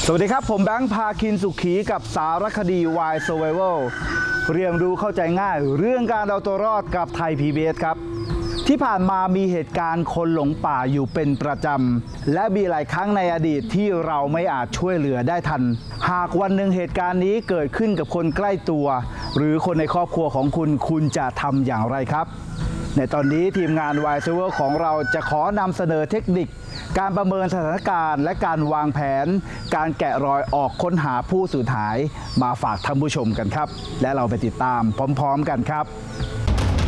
วัสดีครับผมแบงค์พาคินสุขีกับสารคดี Why Survival เรียนรู้เข้าใจง่ายเรื่องการเอาตัวรอดกับไทย PBS ครับที่ผ่านมามีเหตุการณ์คนหลงป่าอยู่เป็นประจำและมีหลายครั้งในอดีตที่เราไม่อาจช่วยเหลือได้ทันหากวันหนึ่งเหตุการณ์นี้เกิดขึ้นกับคนใกล้ตัวหรือคนในครอบครัวของคุณจะทำอย่างไรครับในตอนนี้ทีมงาน Why Survival ของเราจะขอนำเสนอเทคนิคการประเมินสถานการณ์และการวางแผนการแกะรอยออกค้นหาผู้สูญหายมาฝากท่านผู้ชมกันครับและเราไปติดตามพร้อมๆกันครับ